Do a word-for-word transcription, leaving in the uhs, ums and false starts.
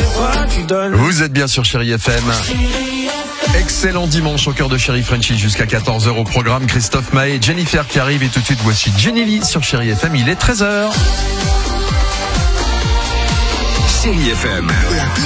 fois tu donnes. Vous êtes bien sur Chérie F M. Excellent dimanche au cœur de Chérie Frenchie jusqu'à quatorze heures au programme. Christophe Maé, Jennifer qui arrive et tout de suite voici Jenny Lee sur Chérie F M. Il est treize heures. Chérie F M.